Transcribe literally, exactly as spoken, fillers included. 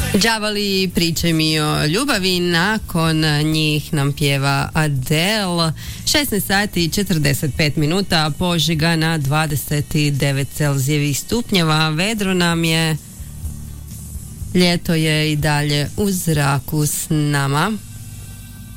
Đavoli, pričaj mi o ljubavi, nakon njih nam pjeva Adele. šesnaest sati i četrdeset pet minuta, Požega na dvadeset devet Celzijevih stupnjeva, vedro nam je, ljeto je i dalje u zraku s nama.